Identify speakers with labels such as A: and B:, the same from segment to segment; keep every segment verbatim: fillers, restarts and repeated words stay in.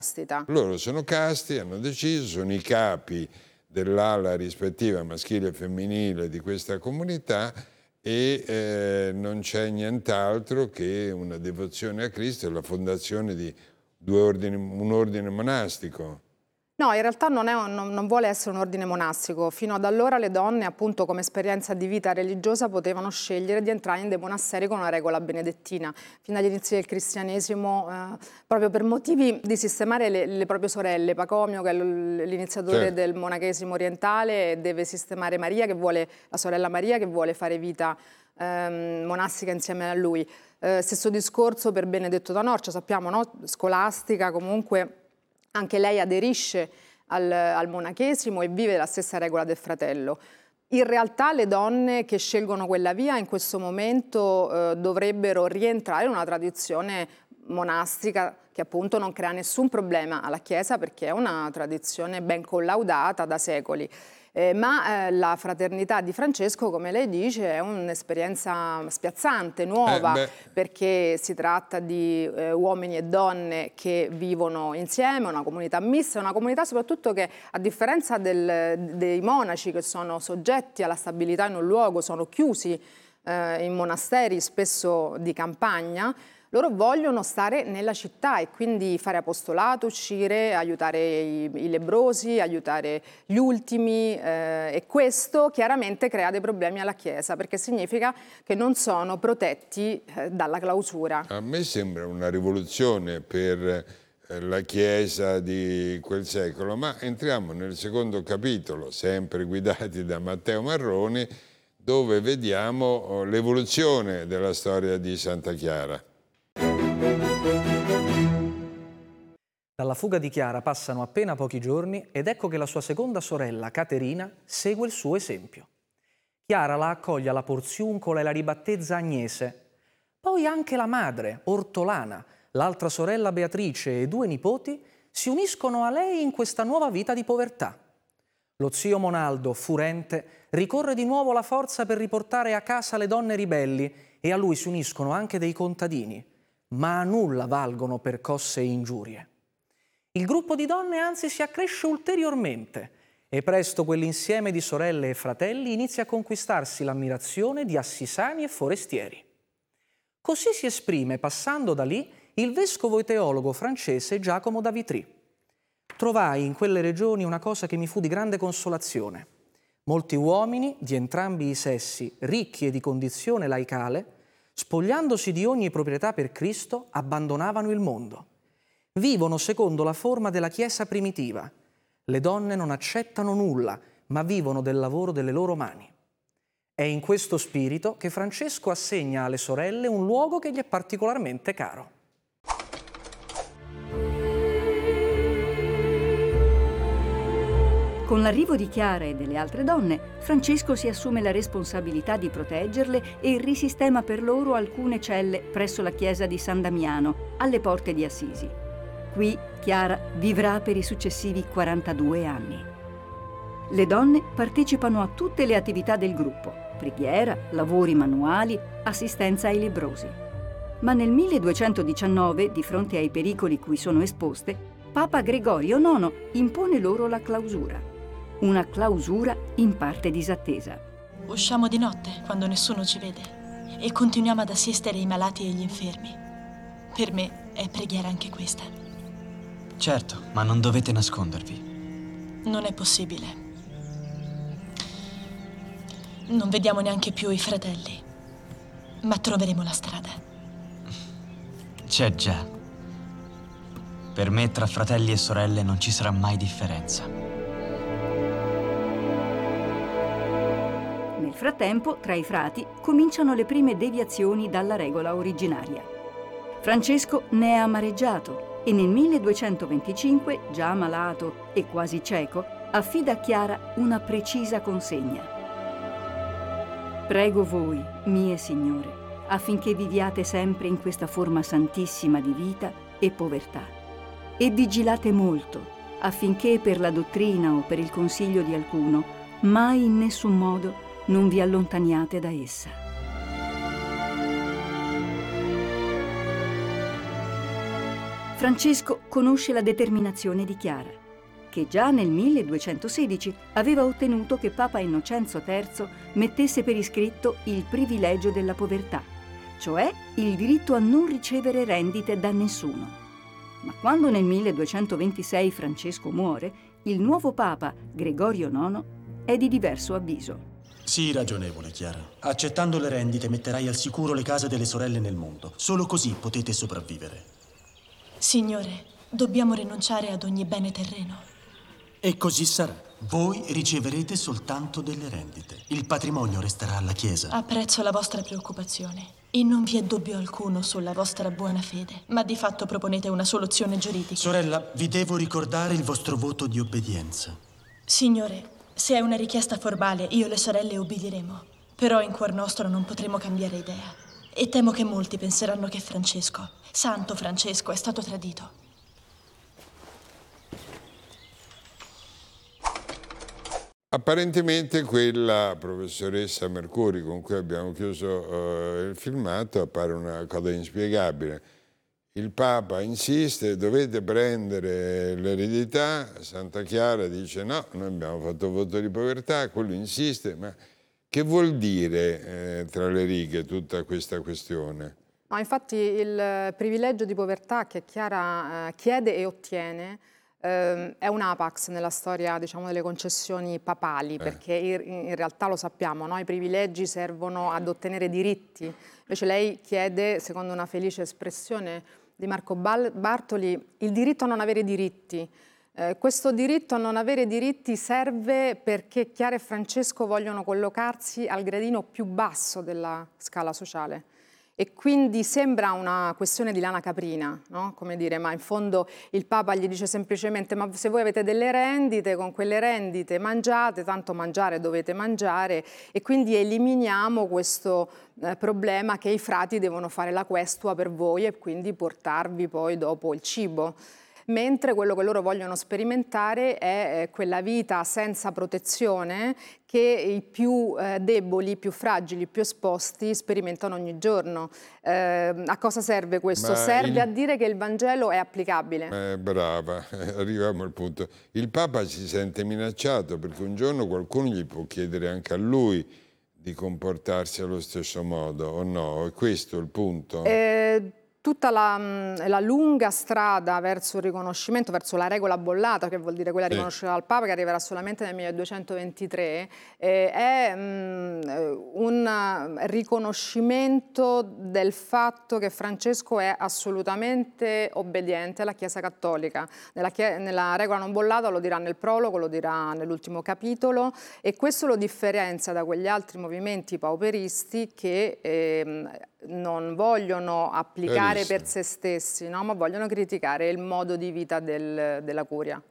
A: castità.
B: Loro sono casti, hanno deciso, sono i capi dell'ala rispettiva maschile e femminile di questa comunità e eh, non c'è nient'altro che una devozione a Cristo e la fondazione di due ordini, un ordine monastico.
A: No, in realtà non, è un, non vuole essere un ordine monastico. Fino ad allora le donne, appunto, come esperienza di vita religiosa, potevano scegliere di entrare in dei monasteri con una regola benedettina. Fino agli inizi del cristianesimo, eh, proprio per motivi di sistemare le, le proprie sorelle. Pacomio, che è l'iniziatore certo. del monachesimo orientale, deve sistemare Maria, che vuole, la sorella Maria, che vuole fare vita ehm, monastica insieme a lui. Eh, stesso discorso per Benedetto da Norcia, sappiamo, no? Scolastica, comunque... Anche lei aderisce al, al monachesimo e vive la stessa regola del fratello. In realtà le donne che scelgono quella via in questo momento eh, dovrebbero rientrare in una tradizione monastica che appunto non crea nessun problema alla Chiesa perché è una tradizione ben collaudata da secoli. Eh, ma eh, la fraternità di Francesco, come lei dice, è un'esperienza spiazzante, nuova, eh perché si tratta di eh, uomini e donne che vivono insieme, una comunità mista, una comunità soprattutto che, a differenza del, dei monaci che sono soggetti alla stabilità in un luogo, sono chiusi eh, in monasteri spesso di campagna, loro vogliono stare nella città e quindi fare apostolato, uscire, aiutare i, i lebbrosi, aiutare gli ultimi eh, e questo chiaramente crea dei problemi alla Chiesa perché significa che non sono protetti eh, dalla clausura.
B: A me sembra una rivoluzione per eh, la Chiesa di quel secolo, ma entriamo nel secondo capitolo, sempre guidati da Matteo Marroni, dove vediamo oh, l'evoluzione della storia di Santa Chiara.
C: Dalla fuga di Chiara passano appena pochi giorni ed ecco che la sua seconda sorella, Caterina, segue il suo esempio. Chiara la accoglie alla Porziuncola e la ribattezza Agnese. Poi anche la madre, Ortolana, l'altra sorella Beatrice e due nipoti si uniscono a lei in questa nuova vita di povertà. Lo zio Monaldo, furente, ricorre di nuovo la forza per riportare a casa le donne ribelli e a lui si uniscono anche dei contadini, ma a nulla valgono percosse e ingiurie. Il gruppo di donne anzi si accresce ulteriormente e presto quell'insieme di sorelle e fratelli inizia a conquistarsi l'ammirazione di assisani e forestieri. Così si esprime, passando da lì, il vescovo e teologo francese Giacomo da Vitry. Trovai in quelle regioni una cosa che mi fu di grande consolazione. Molti uomini, di entrambi i sessi, ricchi e di condizione laicale, spogliandosi di ogni proprietà per Cristo, abbandonavano il mondo. Vivono secondo la forma della Chiesa primitiva. Le donne non accettano nulla, ma vivono del lavoro delle loro mani. È in questo spirito che Francesco assegna alle sorelle un luogo che gli è particolarmente caro.
D: Con l'arrivo di Chiara e delle altre donne, Francesco si assume la responsabilità di proteggerle e risistema per loro alcune celle presso la chiesa di San Damiano, alle porte di Assisi. Qui Chiara vivrà per i successivi quarantadue anni. Le donne partecipano a tutte le attività del gruppo: preghiera, lavori manuali, assistenza ai lebbrosi. Ma nel milleduecentodiciannove, di fronte ai pericoli cui sono esposte, Papa Gregorio nono impone loro la clausura. Una clausura in parte disattesa.
E: Usciamo di notte, quando nessuno ci vede, e continuiamo ad assistere i malati e gli infermi. Per me è preghiera anche questa.
F: Certo, ma non dovete nascondervi.
E: Non è possibile. Non vediamo neanche più i fratelli, ma troveremo la strada.
F: C'è già. Per me, tra fratelli e sorelle non ci sarà mai differenza.
D: Nel frattempo, tra i frati, cominciano le prime deviazioni dalla regola originaria. Francesco ne è amareggiato e nel milleduecentoventicinque, già malato e quasi cieco, affida a Chiara una precisa consegna. Prego voi, mie signore, affinché viviate sempre in questa forma santissima di vita e povertà. E vigilate molto, affinché per la dottrina o per il consiglio di alcuno, mai in nessun modo non vi allontaniate da essa. Francesco conosce la determinazione di Chiara, che già nel milleduecentosedici aveva ottenuto che Papa Innocenzo terzo mettesse per iscritto il privilegio della povertà, cioè il diritto a non ricevere rendite da nessuno. Ma quando nel milleduecentoventisei Francesco muore, il nuovo Papa, Gregorio nono, è di diverso avviso.
G: Sii ragionevole, Chiara. Accettando le rendite metterai al sicuro le case delle sorelle nel mondo. Solo così potete sopravvivere.
E: Signore, dobbiamo rinunciare ad ogni bene terreno.
G: E così sarà. Voi riceverete soltanto delle rendite. Il patrimonio resterà alla Chiesa.
E: Apprezzo la vostra preoccupazione e non vi è dubbio alcuno sulla vostra buona fede, ma di fatto proponete una soluzione giuridica.
G: Sorella, vi devo ricordare il vostro voto di obbedienza.
E: Signore, se è una richiesta formale, io e le sorelle ubbidiremo. Però in cuor nostro non potremo cambiare idea. E temo che molti penseranno che Francesco, Santo Francesco, è stato tradito.
B: Apparentemente quella professoressa Mercuri con cui abbiamo chiuso uh, il filmato appare una cosa inspiegabile. Il Papa insiste, dovete prendere l'eredità, Santa Chiara dice no, noi abbiamo fatto voto di povertà, quello insiste, ma che vuol dire eh, tra le righe tutta questa questione?
A: No, infatti il privilegio di povertà che Chiara eh, chiede e ottiene eh, è un apax nella storia, diciamo, delle concessioni papali, eh. perché in, in realtà lo sappiamo, no? I privilegi servono ad ottenere diritti, invece lei chiede, secondo una felice espressione di Marco Bartoli, il diritto a non avere diritti. Eh, questo diritto a non avere diritti serve perché Chiara e Francesco vogliono collocarsi al gradino più basso della scala sociale. E quindi sembra una questione di lana caprina, no? Come dire, ma in fondo il Papa gli dice semplicemente ma se voi avete delle rendite, con quelle rendite mangiate, tanto mangiare dovete mangiare, e quindi eliminiamo questo eh, problema che i frati devono fare la questua per voi e quindi portarvi poi dopo il cibo. Mentre quello che loro vogliono sperimentare è quella vita senza protezione che i più eh, deboli, più fragili, più esposti sperimentano ogni giorno. Eh, a cosa serve questo?
B: Ma
A: serve
B: il...
A: a dire che il Vangelo è applicabile.
B: Eh, brava, arriviamo al punto. Il Papa si sente minacciato perché un giorno qualcuno gli può chiedere anche a lui di comportarsi allo stesso modo, o no? È questo il punto?
A: Eh, Tutta la, la lunga strada verso il riconoscimento, verso la regola bollata, che vuol dire quella
B: sì.
A: riconosciuta dal Papa, che arriverà solamente nel milleduecentoventitré, eh, è mh, un riconoscimento del fatto che Francesco è assolutamente obbediente alla Chiesa Cattolica. Nella, nella regola non bollata lo dirà nel prologo, lo dirà nell'ultimo capitolo, e questo lo differenzia da quegli altri movimenti pauperisti che eh, non vogliono applicare
B: Verissimo.
A: per se stessi, no? Ma vogliono criticare il modo di vita del, della curia.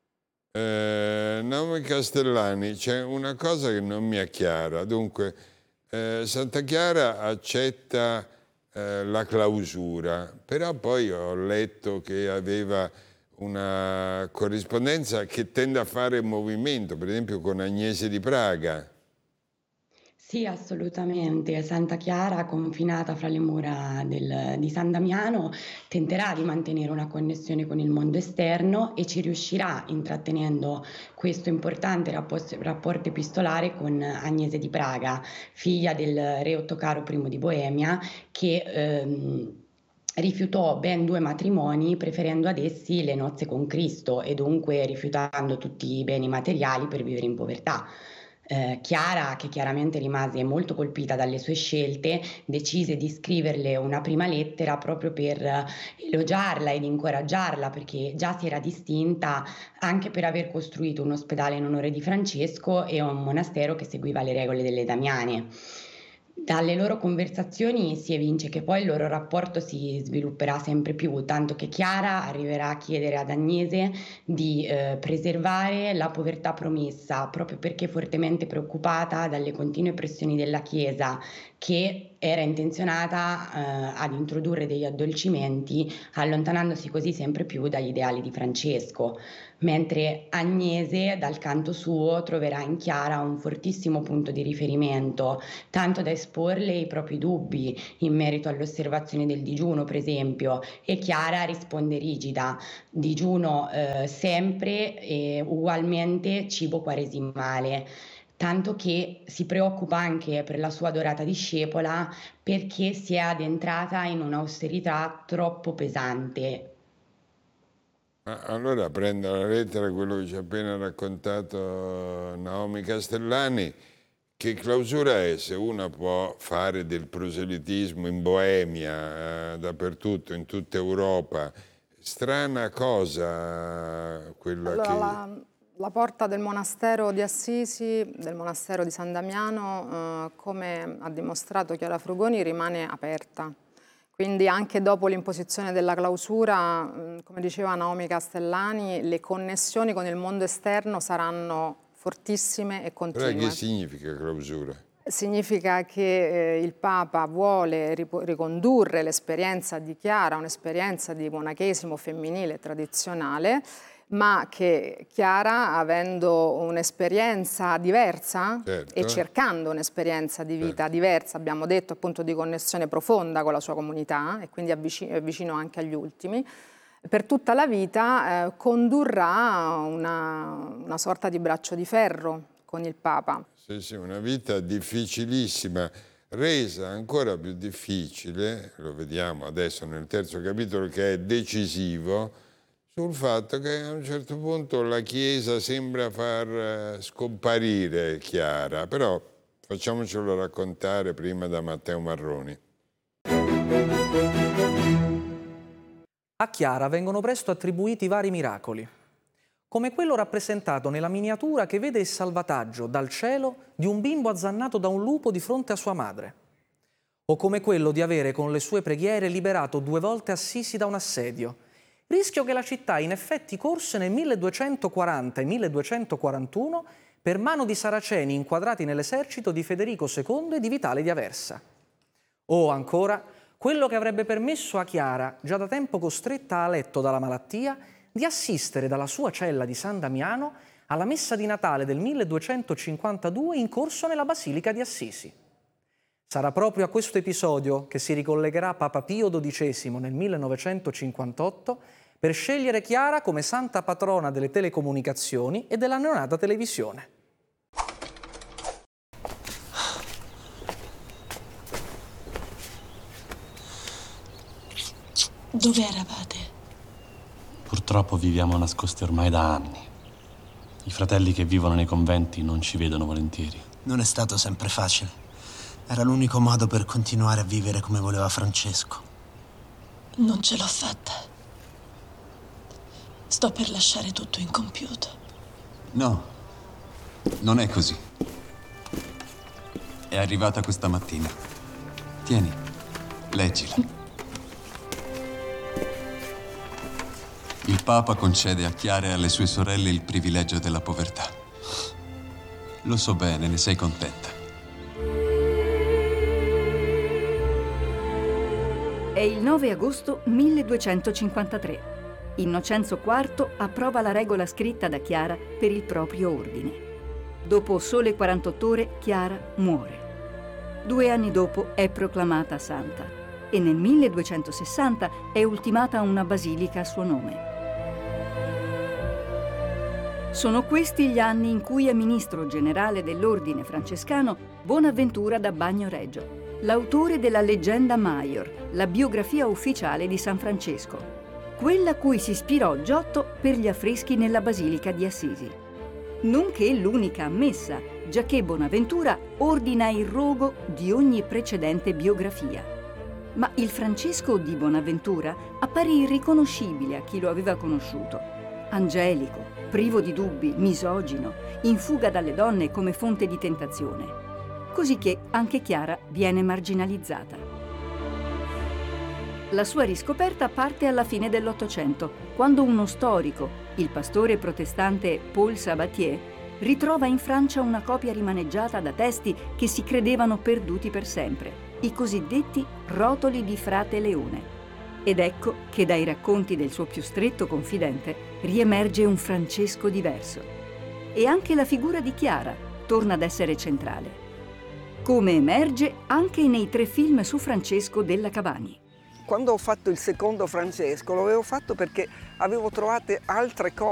B: Eh, Naomi Castellani, c'è una cosa che non mi è chiara. Dunque, eh, Santa Chiara accetta eh, la clausura, però poi ho letto che aveva una corrispondenza che tende a fare movimento, per esempio con Agnese di Praga.
H: Sì, assolutamente. Santa Chiara, confinata fra le mura del, di San Damiano, tenterà di mantenere una connessione con il mondo esterno e ci riuscirà intrattenendo questo importante rapporto, rapporto epistolare con Agnese di Praga, figlia del re Ottocaro I di Boemia, che ehm, rifiutò ben due matrimoni preferendo ad essi le nozze con Cristo e dunque rifiutando tutti i beni materiali per vivere in povertà. Eh, Chiara, che chiaramente rimase molto colpita dalle sue scelte, decise di scriverle una prima lettera proprio per elogiarla ed incoraggiarla, perché già si era distinta anche per aver costruito un ospedale in onore di Francesco e un monastero che seguiva le regole delle Damiane. Dalle loro conversazioni si evince che poi il loro rapporto si svilupperà sempre più, tanto che Chiara arriverà a chiedere ad Agnese di eh, preservare la povertà promessa, proprio perché fortemente preoccupata dalle continue pressioni della Chiesa, che era intenzionata eh, ad introdurre degli addolcimenti, allontanandosi così sempre più dagli ideali di Francesco, mentre Agnese, dal canto suo, troverà in Chiara un fortissimo punto di riferimento, tanto da esporle i propri dubbi in merito all'osservazione del digiuno, per esempio, e Chiara risponde rigida: digiuno eh, sempre e ugualmente cibo quaresimale. Tanto che si preoccupa anche per la sua adorata discepola perché si è addentrata in un'austerità troppo pesante.
B: Allora prendo la lettera, quello che ci ha appena raccontato Naomi Castellani. Che clausura è se una può fare del proselitismo in Boemia, eh, dappertutto, in tutta Europa? Strana cosa quella
A: allora,
B: che...
A: La... La porta del monastero di Assisi, del monastero di San Damiano, eh, come ha dimostrato Chiara Frugoni, rimane aperta. Quindi anche dopo l'imposizione della clausura, eh, come diceva Naomi Castellani, le connessioni con il mondo esterno saranno fortissime e continue.
B: Però che significa clausura?
A: Significa che eh, il Papa vuole ricondurre l'esperienza di Chiara, un'esperienza di monachesimo femminile tradizionale, ma che Chiara, avendo un'esperienza diversa, certo, e cercando un'esperienza di vita, certo, diversa, abbiamo detto appunto di connessione profonda con la sua comunità e quindi avvicino, vicino anche agli ultimi, per tutta la vita eh, condurrà una, una sorta di braccio di ferro con il Papa.
B: Sì, sì, una vita difficilissima, resa ancora più difficile, lo vediamo adesso nel terzo capitolo, che è decisivo, sul fatto che a un certo punto la Chiesa sembra far scomparire Chiara, però facciamocelo raccontare prima da Matteo Marroni.
C: A Chiara vengono presto attribuiti vari miracoli, come quello rappresentato nella miniatura che vede il salvataggio dal cielo di un bimbo azzannato da un lupo di fronte a sua madre, o come quello di avere con le sue preghiere liberato due volte Assisi da un assedio, rischio che la città in effetti corse nel milleduecentoquaranta e milleduecentoquarantuno per mano di saraceni inquadrati nell'esercito di Federico secondo e di Vitale di Aversa. O ancora, quello che avrebbe permesso a Chiara, già da tempo costretta a letto dalla malattia, di assistere dalla sua cella di San Damiano alla messa di Natale del milleduecentocinquantadue in corso nella Basilica di Assisi. Sarà proprio a questo episodio che si ricollegherà Papa Pio dodicesimo nel millenovecentocinquantotto per scegliere Chiara come santa patrona delle telecomunicazioni e della neonata televisione.
E: Dove eravate?
G: Purtroppo viviamo nascosti ormai da anni. I fratelli che vivono nei conventi non ci vedono volentieri.
I: Non è stato sempre facile. Era l'unico modo per continuare a vivere come voleva Francesco.
E: Non ce l'ho fatta. Sto per lasciare tutto incompiuto.
J: No, non è così. È arrivata questa mattina. Tieni, leggila. Il Papa concede a Chiara e alle sue sorelle il privilegio della povertà. Lo so bene, ne sei contenta.
D: È il nove agosto milleduecentocinquantatré. Innocenzo quarto approva la regola scritta da Chiara per il proprio ordine. Dopo sole quarantotto ore Chiara muore. Due anni dopo è proclamata santa e nel milleduecentosessanta è ultimata una basilica a suo nome. Sono questi gli anni in cui è ministro generale dell'ordine francescano Bonaventura da Bagnoregio, l'autore della Leggenda Maior, la biografia ufficiale di San Francesco, quella a cui si ispirò Giotto per gli affreschi nella Basilica di Assisi, nonché l'unica ammessa, giacché Bonaventura ordina il rogo di ogni precedente biografia. Ma il Francesco di Bonaventura apparì irriconoscibile a chi lo aveva conosciuto, angelico, privo di dubbi, misogino, in fuga dalle donne come fonte di tentazione, così che anche Chiara viene marginalizzata. La sua riscoperta parte alla fine dell'Ottocento, quando uno storico, il pastore protestante Paul Sabatier, ritrova in Francia una copia rimaneggiata da testi che si credevano perduti per sempre, i cosiddetti rotoli di Frate Leone. Ed ecco che dai racconti del suo più stretto confidente riemerge un Francesco diverso. E anche la figura di Chiara torna ad essere centrale, come emerge anche nei tre film su Francesco della Cavani.
K: Quando ho fatto il secondo Francesco, lo avevo fatto perché avevo trovato altre cose